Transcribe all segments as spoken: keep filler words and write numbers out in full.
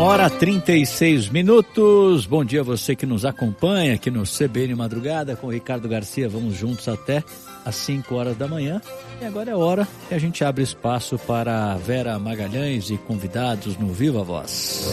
Uma hora trinta e seis minutos. Bom dia a você que nos acompanha aqui no C B N Madrugada com o Ricardo Garcia. Vamos juntos até às cinco horas da manhã. E agora é hora que a gente abre espaço para Vera Magalhães e convidados no Viva Voz.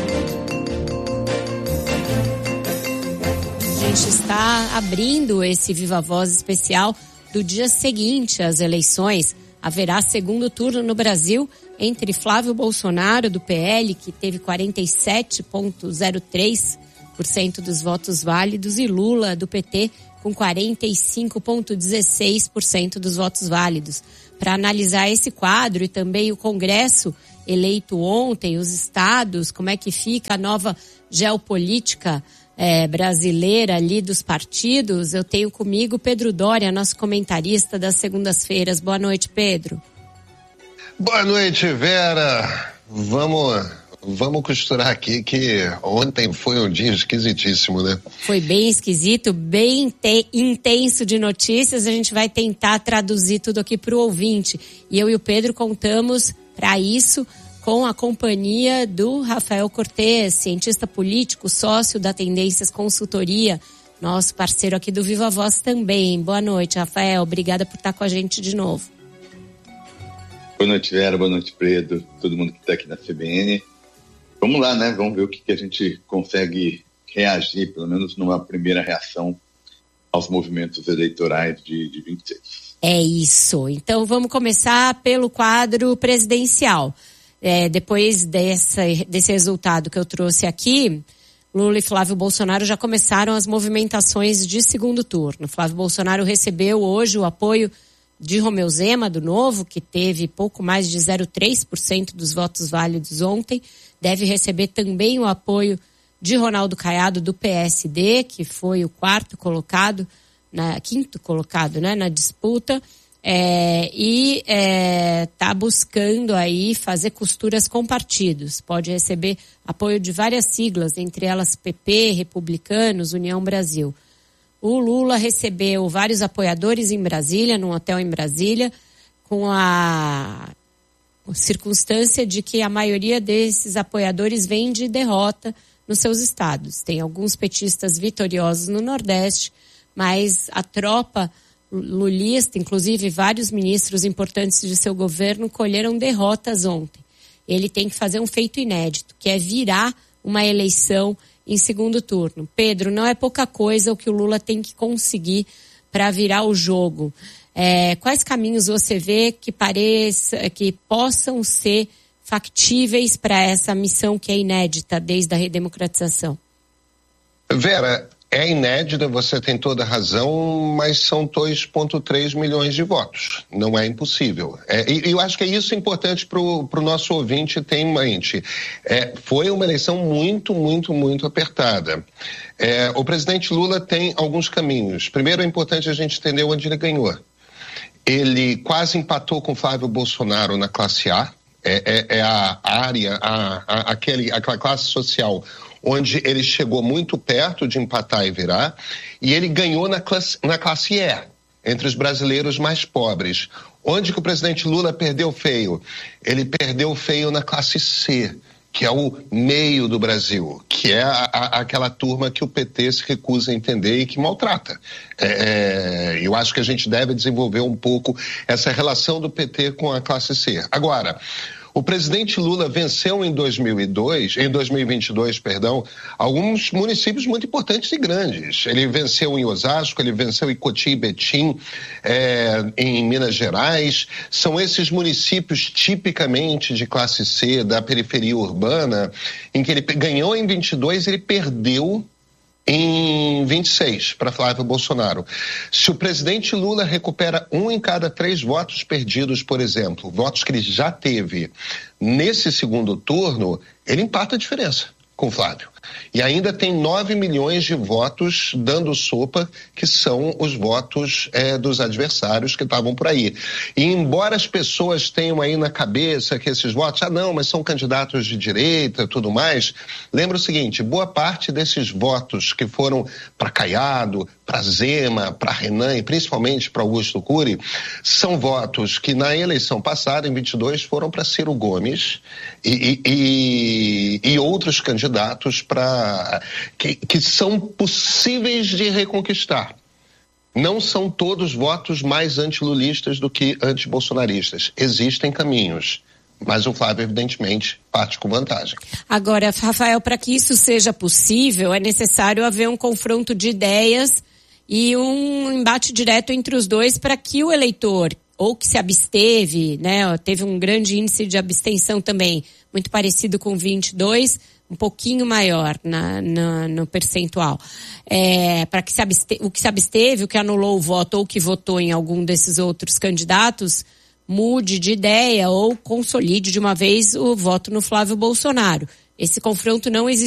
A gente está abrindo esse Viva Voz especial do dia seguinte às eleições. Haverá segundo turno no Brasil entre Flávio Bolsonaro, do P L, que teve quarenta e sete vírgula zero três por cento dos votos válidos, e Lula, do P T, com quarenta e cinco vírgula dezesseis por cento dos votos válidos. Para analisar esse quadro e também o Congresso eleito ontem, os estados, como é que fica a nova geopolítica É, brasileira ali dos partidos, eu tenho comigo Pedro Doria, nosso comentarista das segundas-feiras. Boa noite, Pedro. Boa noite, Vera. Vamos, vamos costurar aqui que ontem foi um dia esquisitíssimo, né? Foi bem esquisito, bem te- intenso de notícias. A gente vai tentar traduzir tudo aqui para o ouvinte. E eu e o Pedro contamos para isso com a companhia do Rafael Cortez, cientista político, sócio da Tendências Consultoria, nosso parceiro aqui do Viva Voz também. Boa noite, Rafael. Obrigada por estar com a gente de novo. Boa noite, Vera. Boa noite, Pedro. Todo mundo que está aqui na C B N. Vamos lá, né? Vamos ver o que, que a gente consegue reagir, pelo menos numa primeira reação aos movimentos eleitorais de, de vinte e seis. É isso. Então vamos começar pelo quadro presidencial. É, depois dessa, desse resultado que eu trouxe aqui, Lula e Flávio Bolsonaro já começaram as movimentações de segundo turno. Flávio Bolsonaro recebeu hoje o apoio de Romeu Zema, do Novo, que teve pouco mais de zero vírgula três por cento dos votos válidos ontem. Deve receber também o apoio de Ronaldo Caiado, do P S D, que foi o quarto colocado, na, quinto colocado, né, na disputa. É, e está é, buscando aí fazer costuras com partidos. Pode receber apoio de várias siglas, entre elas P P, Republicanos, União Brasil. O Lula recebeu vários apoiadores em Brasília, num hotel em Brasília, com a circunstância de que a maioria desses apoiadores vem de derrota nos seus estados. Tem alguns petistas vitoriosos no Nordeste, mas a tropa lulista, inclusive vários ministros importantes de seu governo, colheram derrotas ontem. Ele tem que fazer um feito inédito, que é virar uma eleição em segundo turno. Pedro, não é pouca coisa o que o Lula tem que conseguir para virar o jogo. É, quais caminhos você vê que pareça, que possam ser factíveis para essa missão que é inédita desde a redemocratização? Vera, é inédita, você tem toda a razão, mas são dois vírgula três milhões de votos. Não é impossível. É, e eu acho que é isso importante para o nosso ouvinte ter em mente. É, foi uma eleição muito, muito, muito apertada. É, o presidente Lula tem alguns caminhos. Primeiro, é importante a gente entender onde ele ganhou. Ele quase empatou com Flávio Bolsonaro na classe A. É, é, é a área, a, a, aquele, aquela classe social onde ele chegou muito perto de empatar e virar, e ele ganhou na classe, na classe E, entre os brasileiros mais pobres. Onde que o presidente Lula perdeu feio? Ele perdeu feio na classe C, que é o meio do Brasil, que é a, a, aquela turma que o P T se recusa a entender e que maltrata. É, eu acho que a gente deve desenvolver um pouco essa relação do P T com a classe C. Agora, o presidente Lula venceu em dois mil e dois, em dois mil e vinte e dois, perdão, alguns municípios muito importantes e grandes. Ele venceu em Osasco, ele venceu em Cotia e Betim, é, em Minas Gerais. São esses municípios tipicamente de classe C, da periferia urbana, em que ele ganhou em vinte e dois, ele perdeu em vinte e seis, para Flávio Bolsonaro. Se o presidente Lula recupera um em cada três votos perdidos, por exemplo, votos que ele já teve nesse segundo turno, ele empata a diferença com o Flávio. E ainda tem nove milhões de votos dando sopa, que são os votos é, dos adversários que estavam por aí. E embora as pessoas tenham aí na cabeça que esses votos, ah não, mas são candidatos de direita e tudo mais, lembra o seguinte, boa parte desses votos que foram para Caiado, para Zema, para Renan e principalmente para Augusto Cury, são votos que na eleição passada, em vinte e dois, foram para Ciro Gomes e, e, e outros candidatos pra, que, que são possíveis de reconquistar. Não são todos votos mais antilulistas do que antibolsonaristas. Existem caminhos, mas o Flávio, evidentemente, parte com vantagem. Agora, Rafael, para que isso seja possível, é necessário haver um confronto de ideias e um embate direto entre os dois para que o eleitor, ou que se absteve, né, teve um grande índice de abstenção também, muito parecido com vinte e dois, um pouquinho maior na, na, no percentual. É, para que se abste, o que se absteve, o que anulou o voto ou que votou em algum desses outros candidatos, mude de ideia ou consolide de uma vez o voto no Flávio Bolsonaro. Esse confronto não existiu